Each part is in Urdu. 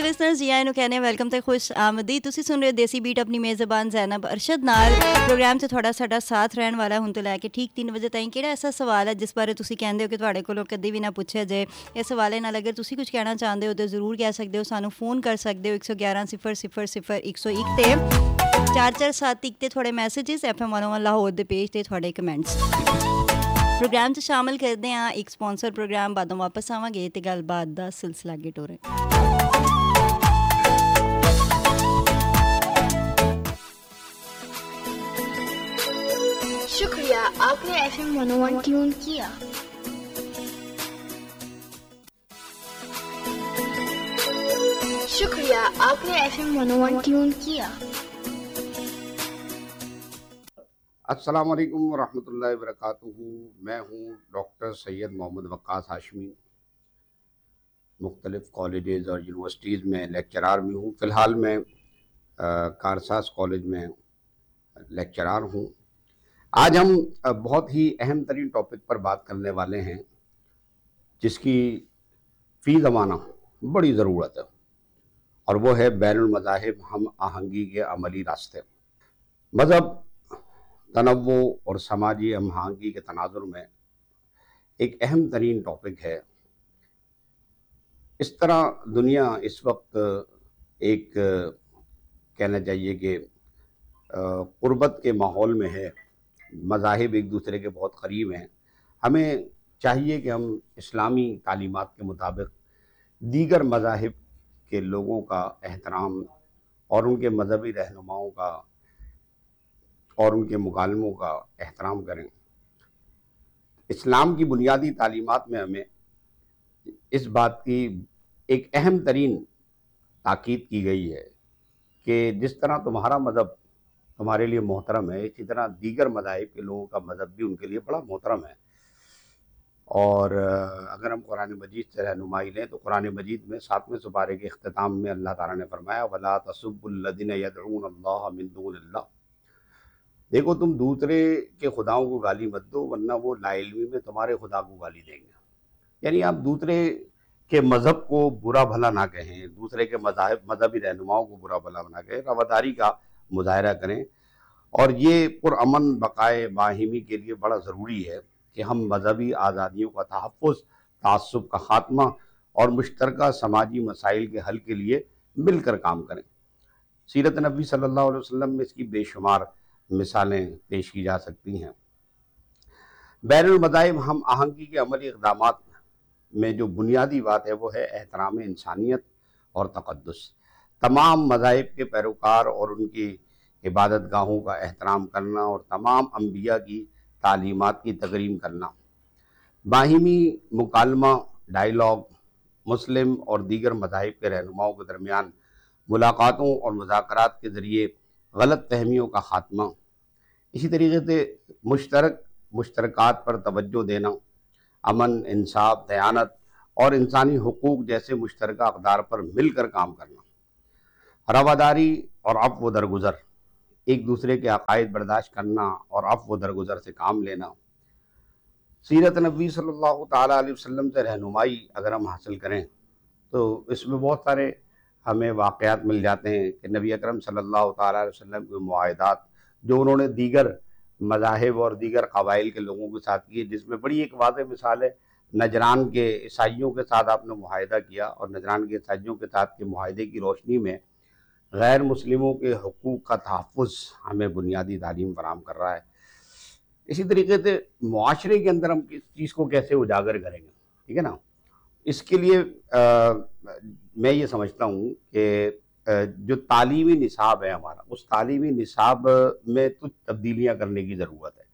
ਲਿਸਨਰਸ ਜੀ ਆਇਆਂ ਨੂੰ ਕਹਿੰਦੇ ਵੈਲਕਮ ਤੇ ਖੁਸ਼ ਆਮਦੀ। ਤੁਸੀਂ ਸੁਣ ਰਹੇ ਦੇਸੀ ਬੀਟ ਆਪਣੀ ਮੇਜ਼ਬਾਨ ਜ਼ੈਨਬ ਅਰਸ਼ਦ ਨਾਲ। ਪ੍ਰੋਗਰਾਮ 'ਚ ਤੁਹਾਡਾ ਸਾਡਾ ਸਾਥ ਰਹਿਣ ਵਾਲਾ ਹੁਣ ਤੋਂ ਲੈ ਕੇ ਠੀਕ 3 ਵਜੇ ਤਾਈਂ। ਕਿਹੜਾ ਐਸਾ ਸਵਾਲ ਹੈ ਜਿਸ ਬਾਰੇ ਤੁਸੀਂ ਕਹਿੰਦੇ ਹੋ ਕਿ ਤੁਹਾਡੇ ਕੋਲੋਂ ਕਦੀ ਵੀ ਨਾ ਪੁੱਛਿਆ ਜਾਏ? ਇਸ ਹਵਾਲੇ ਨਾਲ ਅਗਰ ਤੁਸੀਂ ਕੁਝ ਕਹਿਣਾ ਚਾਹੁੰਦੇ ਹੋ ਤਾਂ ਜ਼ਰੂਰ ਕਹਿ ਸਕਦੇ ਹੋ। ਸਾਨੂੰ ਫੋਨ ਕਰ ਸਕਦੇ ਹੋ 111-0001 ਤੇ 4471 ਤੇ ਤੁਹਾਡੇ ਮੈਸੇजेस FM 101 ਲਾਹੌਰ ਦੇ ਪੇਜ ਤੇ ਤੁਹਾਡੇ ਕਮੈਂਟਸ। ਪ੍ਰੋਗਰਾਮ 'ਚ ਸ਼ਾਮਿਲ ਕਰਦੇ ਹਾਂ ਇੱਕ ਸਪਾਂਸਰ ਪ੍ਰੋਗਰਾਮ। ਬਾਦੋਂ ਵਾਪਸ ਆਵਾਂਗੇ ਤੇ ਗੱਲਬਾਤ ਦਾ ਸਿਲਸਿਲਾ ਅੱਗੇ ਟੋਰੇ। शुक्रिया, आपने FM 101 ट्यून किया। शुक्रिया, आपने FM 101 ट्यून किया। अस्सलाम वालेकुम वरहमतुल्लाहि वबरकातुहू। मैं हूँ डॉक्टर सैयद मोहम्मद वक्कास हाशमी। मुख्तलिफ़ कॉलेजेस और यूनिवर्सिटीज़ में लेक्चरार भी हूँ। फ़िलहाल मैं कारसास कॉलेज में लेक्चरार हूँ। आज हम बहुत ही अहम तरीन टॉपिक पर बात करने वाले हैं जिसकी फ़ी ज़माना बड़ी ज़रूरत है, और वो है बैनुल मज़ाहिब हम आहंगी के अमली रास्ते। मज़हब तनव्वु और समाजी हम आहंगी के तनाजुर में एक अहम तरीन टॉपिक है। इस तरह दुनिया इस वक्त एक कहना चाहिए कि क़ुर्बत के माहौल में है। मज़ाहिब एक दूसरे के बहुत करीब हैं। हमें चाहिए कि हम इस्लामी तालीमात के मुताबिक दीगर मज़ाहिब के लोगों का एहतराम और उनके मज़हबी रहनुमाओं का और उनके मुकालमों का एहतराम करें। इस्लाम की बुनियादी तालीमात में हमें इस बात की एक अहम तरीन ताकीद की गई है कि जिस तरह तुम्हारा मज़हब तुम्हारे लिए मोहतरम है, इसी तरह दीगर मज़ाहिब के लोगों का मज़हब भी उनके लिए बड़ा मोहतरम है। और अगर हम कुरान मजीद से रहनुमाई लें तो कुरान मजीद में 7वें सुपारे के इख्तिताम में अल्लाह ताला ने फरमाया वला तसुब्बुल्लज़ीना यदऊन अल्लाह मिन दूनिल्लाह। देखो तुम दूसरे के खुदाओं को गाली मत दो वरना वो लाइल्मी में तुम्हारे खुदा को गाली देंगे। यानी आप दूसरे के मज़हब को बुरा भला ना कहें, दूसरे के मज़हबी रहनुमाओं को बुरा भला ना कहें, रवादारी का मुजाहरा करें। और ये पुरअमन बक़ाए बाहिमी के लिए बड़ा ज़रूरी है कि हम मज़हबी आज़ादियों का तहफ़्फ़ुज़, तासुब का ख़ात्मा और मुश्तरका समाजी मसाइल के हल के लिए मिलकर काम करें। सीरत नबी सल्लल्लाहु अलैहि वसल्लम में इसकी बेशुमार मिसालें पेश की जा सकती हैं। बैनुल मज़ाहिब हम आहंगी के अमली इक़दामात में जो बुनियादी बात है वो है एहतराम इंसानियत और तक़द्दुस। तमाम मज़ाहिब के पैरोकार और उनकी इबादत गाहों का एहतराम करना और तमाम अंबिया की तालीमात की तकरीम करना। बाहिमी मुकालमा, डायलॉग, मुस्लिम और दीगर मज़ाहिब के रहनुमाओं के दरमियान मुलाकातों और मुज़ाकरात के ज़रिए गलत फहमियों का ख़ात्मा। इसी तरीके से मुश्तरकात पर तवज्जो देना, अमन, इंसाफ, दयानत और इंसानी हुकूक जैसे मुश्तरका अक़दार पर मिलकर काम करना। रवादारी और अफ़्व दरगुज़र, एक दूसरे के अक़ाइद बर्दाश्त करना और अफ़्व दरगुज़र से काम लेना। सीरत नबी सल्लल्लाहु ताला अलैहि वसल्लम से रहनुमाई अगर हम हासिल करें तो इसमें बहुत सारे हमें वाक़यात मिल जाते हैं कि नबी अकरम सल्लल्लाहु ताला अलैहि वसल्लम के मुआहिदात जो उन्होंने दीगर मज़ाहिब और दीगर क़बाइल के लोगों के साथ किए, जिसमें बड़ी एक वाज़ेह मिसाल है नजरान के ईसाइयों के साथ आपने मुआहिदा किया और नजरान के ईसाइयों के साथ के मुआहिदे की रोशनी में गैर मुस्लिमों के हुकूक का तहफ़्फ़ुज़ हमें बुनियादी तालीम फराहम कर रहा है। इसी तरीके से मुआशरे के अंदर हम किस चीज़ को कैसे उजागर करेंगे, ठीक है ना। इसके लिए मैं ये समझता हूँ कि जो तालीमी निसाब है हमारा, उस तालीमी निसाब में कुछ तब्दीलियाँ करने की ज़रूरत है।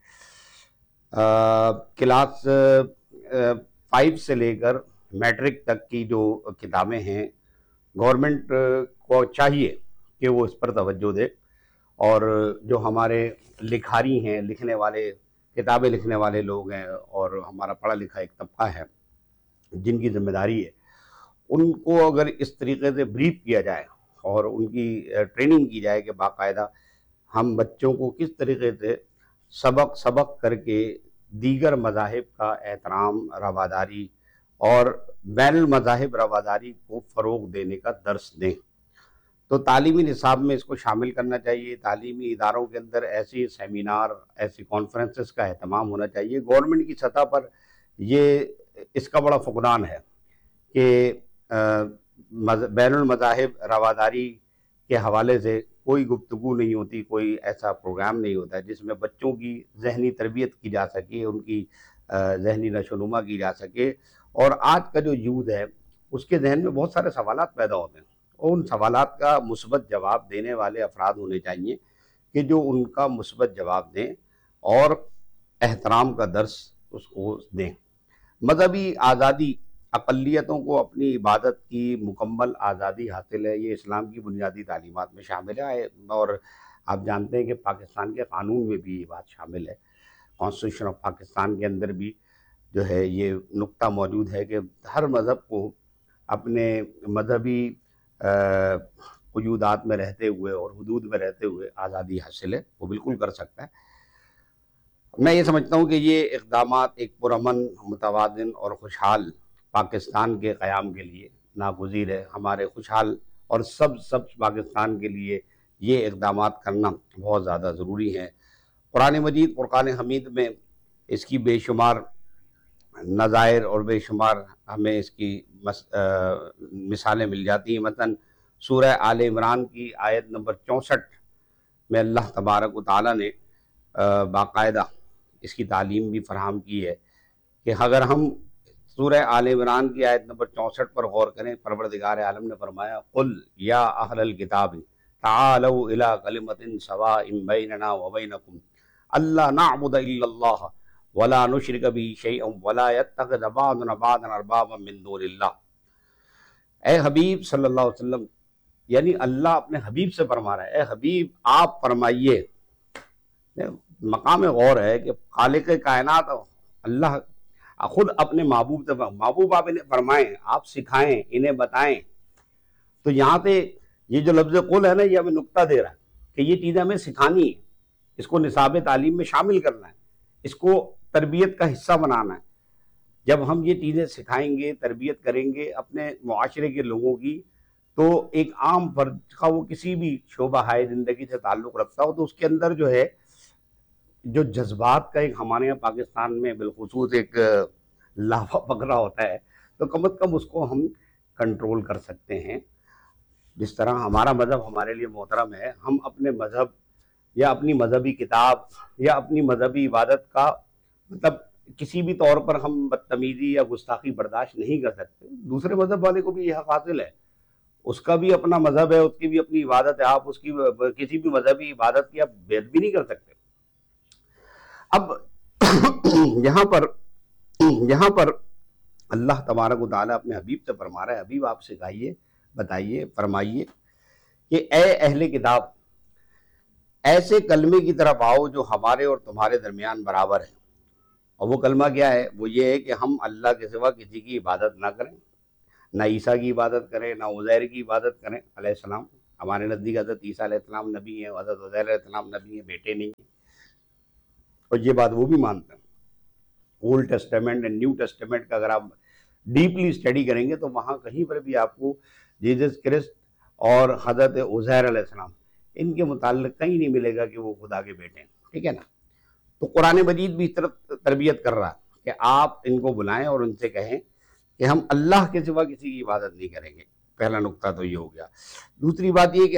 क्लास 5 से लेकर मैट्रिक तक की जो किताबें हैं, गवर्नमेंट को चाहिए कि वो इस पर तवज्जो दे। और जो हमारे लिखारी हैं, लिखने वाले, किताबें लिखने वाले लोग हैं और हमारा पढ़ा लिखा एक तबका है जिनकी ज़िम्मेदारी है, उनको अगर इस तरीके से ब्रीफ किया जाए और उनकी ट्रेनिंग की जाए कि बाकायदा हम बच्चों को किस तरीके से सबक करके दीगर मज़ाहिब का एहतराम, रवादारी اور بین المذاہب رواداری کو فروغ دینے کا درس دیں. تو تعلیمی نصاب میں اس کو شامل کرنا چاہیے. تعلیمی اداروں کے اندر ایسی سیمینار، ایسی کانفرنسز کا اہتمام ہونا چاہیے. گورنمنٹ کی سطح پر اس کا بڑا فقدان ہے کہ بین المذاہب رواداری کے حوالے سے کوئی گفتگو نہیں ہوتی، کوئی ایسا پروگرام نہیں ہوتا ہے جس میں بچوں کی ذہنی تربیت کی جا سکے، ان کی ذہنی نشوونما کی جا سکے. اور آج کا جو یوتھ ہے اس کے ذہن میں بہت سارے سوالات پیدا ہوتے ہیں، اور ان سوالات کا مثبت جواب دینے والے افراد ہونے چاہیے کہ جو ان کا مثبت جواب دیں اور احترام کا درس اس کو دیں. مذہبی آزادی، اقلیتوں کو اپنی عبادت کی مکمل آزادی حاصل ہے، یہ اسلام کی بنیادی تعلیمات میں شامل ہے. اور آپ جانتے ہیں کہ پاکستان کے قانون میں بھی یہ بات شامل ہے. کانسٹیٹیوشن آف پاکستان کے اندر بھی جو ہے یہ نقطہ موجود ہے کہ ہر مذہب کو اپنے مذہبی قیودات میں رہتے ہوئے اور حدود میں رہتے ہوئے آزادی حاصل ہے، وہ بالکل کر سکتا ہے. میں یہ سمجھتا ہوں کہ یہ اقدامات ایک پرامن، متوازن اور خوشحال پاکستان کے قیام کے لیے ناگزیر ہے. ہمارے خوشحال اور سب پاکستان کے لیے یہ اقدامات کرنا بہت زیادہ ضروری ہے. قرآن مجید، فرقان حمید میں اس کی بے شمار نظائر اور بے شمار ہمیں اس کی مثالیں مل جاتی ہیں. مثلا سورہ آل عمران کی آیت نمبر 64 میں اللہ تبارک و تعالیٰ نے باقاعدہ اس کی تعلیم بھی فراہم کی ہے کہ اگر ہم سورہ آل عمران کی آیت نمبر 64 پر غور کریں، پروردگار عالم نے فرمایا قل یا اہل الکتاب تعالوا الی کلمۃ سواء بیننا وبینکم الا نعبد الا اللہ ولا نشرک به شیئا ولا يتخذ بعضنا بعضا اربابا من دون اللہ. اے حبیب صلی اللہ علیہ وسلم، یعنی اللہ اپنے حبیب سے فرما رہا ہے، اے حبیب آپ فرمائیے. مقام غور ہے کہ خالق کائنات اللہ خود اپنے محبوب سے، محبوب آپ انہیں فرمائیں، آپ سکھائیں، انہیں بتائیں. تو یہاں پہ یہ جو لفظ قل ہے نا، یہ ہمیں نقطہ دے رہا ہے کہ یہ چیزیں ہمیں سکھانی ہے، اس کو نصاب تعلیم میں شامل کرنا ہے، اس کو تربیت کا حصہ بنانا ہے. جب ہم یہ چیزیں سکھائیں گے، تربیت کریں گے اپنے معاشرے کے لوگوں کی، تو ایک عام فرد کا وہ کسی بھی شعبہ ہائے زندگی سے تعلق رکھتا ہو تو اس کے اندر جو ہے جو جذبات کا ایک ہمارے یہاں پاکستان میں بالخصوص ایک لاوا پکڑا ہوتا ہے، تو کم از کم اس کو ہم کنٹرول کر سکتے ہیں. جس طرح ہمارا مذہب ہمارے لیے محترم ہے، ہم اپنے مذہب یا اپنی مذہبی کتاب یا اپنی مذہبی عبادت کا مطلب کسی بھی طور پر ہم بدتمیزی یا گستاخی برداشت نہیں کر سکتے. دوسرے مذہب والے کو بھی یہ حق حاصل ہے، اس کا بھی اپنا مذہب ہے، اس کی بھی اپنی عبادت ہے. آپ اس کی کسی بھی مذہبی عبادت کی آپ بے ادبی نہیں کر سکتے. اب یہاں پر اللہ تبارک و تعالیٰ اپنے حبیب سے فرما رہا ہے، حبیب آپ سکھائیے، بتائیے، فرمائیے کہ اے اہل کتاب، ایسے کلمے کی طرف آؤ جو ہمارے اور تمہارے درمیان برابر ہے. اور وہ کلمہ کیا ہے؟ وہ یہ ہے کہ ہم اللہ کے سوا کسی کی عبادت نہ کریں، نہ عیسیٰ کی عبادت کریں، نہ عزیر کی عبادت کریں علیہ السلام. ہمارے نزدیک حضرت عیسیٰ علیہ السلام نبی ہیں، حضرت عزیر علیہ السلام نبی ہیں، بیٹے نہیں ہیں. اور یہ بات وہ بھی مانتے ہیں. Old testament and new testament کا اگر آپ ڈیپلی اسٹڈی کریں گے تو وہاں کہیں پر بھی آپ کو جیزس کرسٹ اور حضرت عزیر علیہ السلام ان کے متعلق کہیں نہیں ملے گا کہ وہ خدا کے بیٹے ہیں. ٹھیک ہے نا؟ تو قرآن مجید بھی اس طرف تربیت کر رہا ہے کہ آپ ان کو بلائیں اور ان سے کہیں کہ ہم اللہ کے سوا کسی کی عبادت نہیں کریں گے. پہلا نقطہ تو یہ ہو گیا. دوسری بات یہ کہ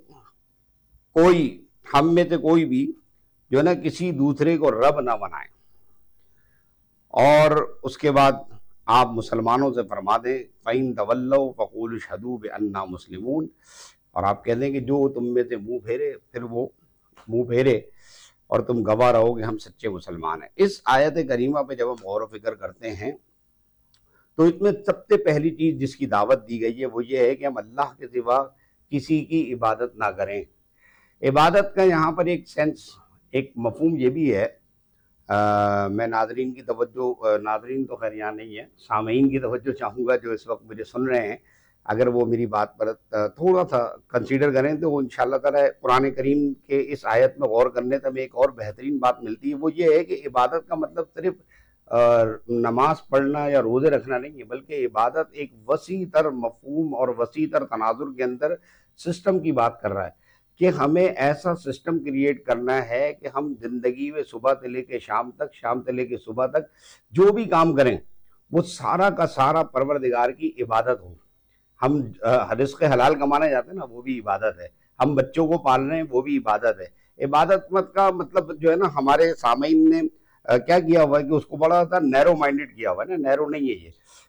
ہم میں سے کوئی بھی جو ہے نا کسی دوسرے کو رب نہ بنائیں. اور اس کے بعد آپ مسلمانوں سے فرما دیں فَإِن تَوَلَّوْا فَقُولُوا اشْهَدُوا بِأَنَّا مُسْلِمُونَ، اور آپ کہہ دیں کہ جو تم میں سے منہ پھیرے، پھر وہ منہ پھیرے اور تم گواہ رہو کہ ہم سچے مسلمان ہیں. اس آیت کریمہ پہ جب ہم غور و فکر کرتے ہیں تو اس میں سب سے پہلی چیز جس کی دعوت دی گئی ہے وہ یہ ہے کہ ہم اللہ کے سوا کسی کی عبادت نہ کریں. عبادت کا یہاں پر ایک سینس، ایک مفہوم یہ بھی ہے. میں ناظرین کی توجہ، ناظرین تو خیر یہاں نہیں ہے، سامعین کی توجہ چاہوں گا جو اس وقت مجھے سن رہے ہیں، اگر وہ میری بات پر تھوڑا سا کنسیڈر کریں تو وہ انشاءاللہ تعالی قرآن کریم کے اس آیت میں غور کرنے سے ہمیں ایک اور بہترین بات ملتی ہے. وہ یہ ہے کہ عبادت کا مطلب صرف اور نماز پڑھنا یا روزے رکھنا نہیں ہے، بلکہ عبادت ایک وسیع تر مفہوم اور وسیع تر تناظر کے اندر سسٹم کی بات کر رہا ہے کہ ہمیں ایسا سسٹم کریٹ کرنا ہے کہ ہم زندگی میں صبح سے لے کے شام تک، شام سے لے کے صبح تک جو بھی کام کریں وہ سارا کا سارا پروردگار کی عبادت ہو. ہم رزق حلال کمانے جاتے ہیں نا، وہ بھی عبادت ہے. ہم بچوں کو پال رہے ہیں، وہ بھی عبادت ہے. عبادت کا مطلب جو ہے نا، ہمارے سامعین نے کیا کیا ہوا ہے کہ اس کو بڑا تھا نیرو مائنڈڈ کیا ہوا ہے نا. نیرو نہیں ہے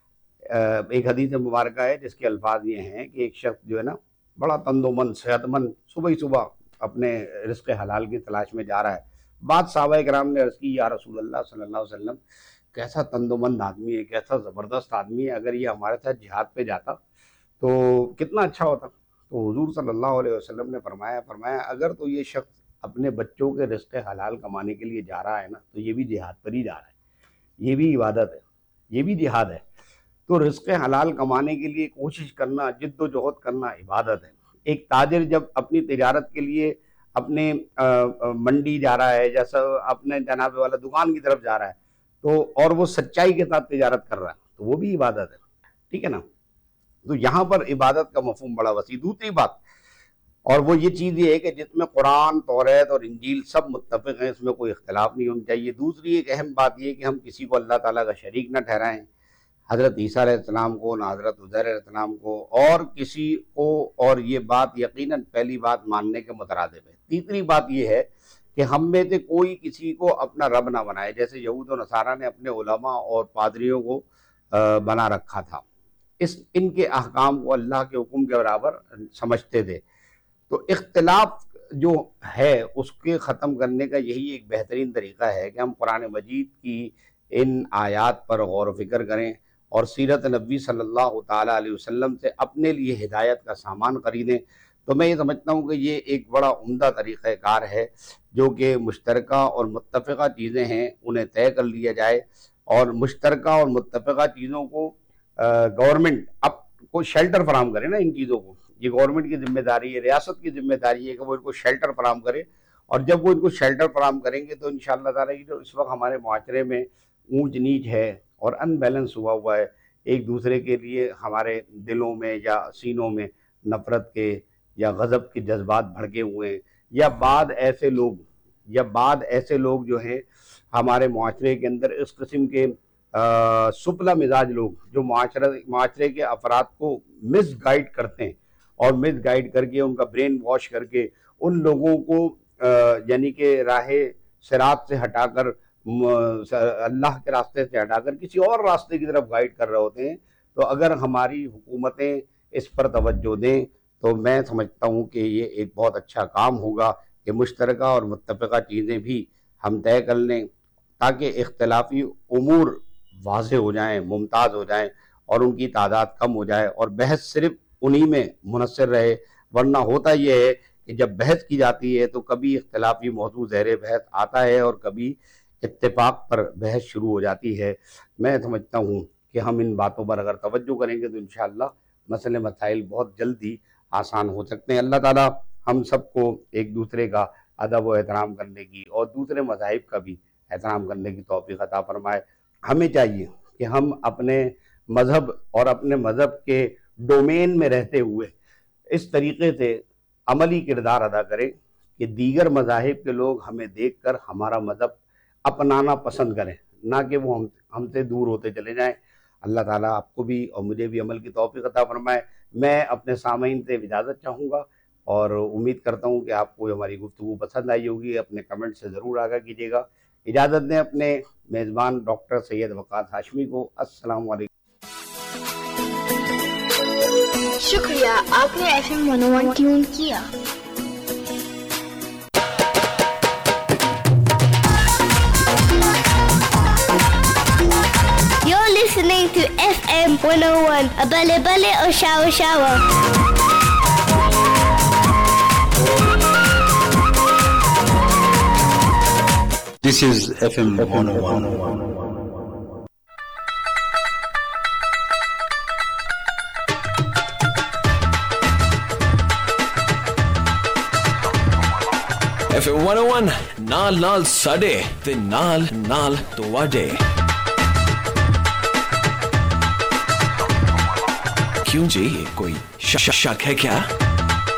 یہ. ایک حدیث مبارکہ ہے جس کے الفاظ یہ ہیں کہ ایک شخص جو ہے نا بڑا تند و مند، صحت مند، صبح ہی صبح اپنے رزق حلال کی تلاش میں جا رہا ہے. بعد صحابہ کرام نے عرض کی، یا رسول اللہ صلی اللہ علیہ وسلم، کیسا تند و مند آدمی ہے، کیسا زبردست آدمی ہے، اگر یہ ہمارے ساتھ جہاد پہ جاتا تو کتنا اچھا ہوتا. تو حضور صلی اللہ علیہ وسلم نے فرمایا اگر تو یہ شخص اپنے بچوں کے رزق حلال کمانے کے لیے جا رہا ہے نا، تو یہ بھی جہاد پر ہی جا رہا ہے، یہ بھی عبادت ہے، یہ بھی جہاد ہے. تو رزق حلال کمانے کے لیے کوشش کرنا، جد و جہد کرنا عبادت ہے. ایک تاجر جب اپنی تجارت کے لیے اپنے منڈی جا رہا ہے، جیسا اپنے جناب والا دکان کی طرف جا رہا ہے، تو اور وہ سچائی کے ساتھ تجارت کر رہا ہے، تو وہ بھی عبادت ہے. ٹھیک ہے نا. تو یہاں پر عبادت کا مفہوم بڑا وسیع. دوسری بات، اور وہ یہ چیز یہ ہے کہ جس میں قرآن، توریت اور انجیل سب متفق ہیں، اس میں کوئی اختلاف نہیں ہونا چاہیے. دوسری ایک اہم بات یہ کہ ہم کسی کو اللہ تعالیٰ کا شریک نہ ٹھہرائیں، حضرت عیسیٰ علیہ السلام کو، نہ حضرت عزیر علیہ السلام کو، اور کسی کو. اور یہ بات یقیناً پہلی بات ماننے کے مترادف ہے. تیسری بات یہ ہے کہ ہم میں سے کوئی کسی کو اپنا رب نہ بنائے، جیسے یہود و نصارہ نے اپنے علماء اور پادریوں کو بنا رکھا تھا. ان کے احکام کو اللہ کے حکم کے برابر سمجھتے تھے. تو اختلاف جو ہے اس کے ختم کرنے کا یہی ایک بہترین طریقہ ہے کہ ہم قرآن مجید کی ان آیات پر غور و فکر کریں اور سیرت نبی صلی اللہ تعالیٰ علیہ وسلم سے اپنے لیے ہدایت کا سامان خریدیں. تو میں یہ سمجھتا ہوں کہ یہ ایک بڑا عمدہ طریقہ کار ہے جو کہ مشترکہ اور متفقہ چیزیں ہیں انہیں طے کر لیا جائے، اور مشترکہ اور متفقہ چیزوں کو گورنمنٹ اب کوئی شیلٹر فراہم کرے نا. ان چیزوں کو یہ گورنمنٹ کی ذمہ داری ہے، ریاست کی ذمہ داری ہے کہ وہ ان کو شیلٹر فراہم کرے. اور جب وہ ان کو شیلٹر فراہم کریں گے تو انشاءاللہ تعالیٰ جو اس وقت ہمارے معاشرے میں اونچ نیچ ہے اور ان بیلنس ہوا ہے، ایک دوسرے کے لیے ہمارے دلوں میں یا سینوں میں نفرت کے یا غضب کے جذبات بھڑکے ہوئے ہیں، یا بعض ایسے لوگ جو ہیں ہمارے معاشرے کے اندر اس قسم کے سپلا مزاج لوگ جو معاشرے کے افراد کو مس گائیڈ کرتے ہیں، اور مس گائیڈ کر کے ان کا برین واش کر کے ان لوگوں کو یعنی کہ راہ صراط سے ہٹا کر، اللہ کے راستے سے ہٹا کر کسی اور راستے کی طرف گائیڈ کر رہے ہوتے ہیں. تو اگر ہماری حکومتیں اس پر توجہ دیں تو میں سمجھتا ہوں کہ یہ ایک بہت اچھا کام ہوگا کہ مشترکہ اور متفقہ چیزیں بھی ہم طے کر لیں، تاکہ اختلافی امور واضح ہو جائیں، ممتاز ہو جائیں، اور ان کی تعداد کم ہو جائے، اور بحث صرف انہی میں منحصر رہے. ورنہ ہوتا یہ ہے کہ جب بحث کی جاتی ہے تو کبھی اختلافی موضوع زیر بحث آتا ہے اور کبھی اتفاق پر بحث شروع ہو جاتی ہے. میں سمجھتا ہوں کہ ہم ان باتوں پر اگر توجہ کریں گے تو انشاءاللہ مسئلے مسائل بہت جلدی آسان ہو سکتے ہیں. اللہ تعالیٰ ہم سب کو ایک دوسرے کا ادب و احترام کرنے کی اور دوسرے مذاہب کا بھی احترام کرنے کی توفیق عطا فرمائے. ہمیں چاہیے کہ ہم اپنے مذہب اور اپنے مذہب کے ڈومین میں رہتے ہوئے اس طریقے سے عملی کردار ادا کریں کہ دیگر مذاہب کے لوگ ہمیں دیکھ کر ہمارا مذہب اپنانا پسند کریں، نہ کہ وہ ہم سے دور ہوتے چلے جائیں. اللہ تعالیٰ آپ کو بھی اور مجھے بھی عمل کی توفیق عطا فرمائے. میں اپنے سامعین سے اجازت چاہوں گا اور امید کرتا ہوں کہ آپ کو ہماری گفتگو پسند آئی ہوگی. اپنے کمنٹ سے ضرور آگاہ کیجیے گا. اجازت دیں اپنے میزبان ڈاکٹر سید وقاص ہاشمی کو. السلام علیکم. شکریہ، آپ نے FM 101 ٹیون کیا. You're listening to FM 101, Abale Bale or Shower Shower. This is FM 101. FM 101 ਨਾਲ ਨਾਲ ਸਾਡੇ ਤੇ ਨਾਲ ਨਾਲ ਤੁਹਾਡੇ. क्यों जी? कोई शक है क्या?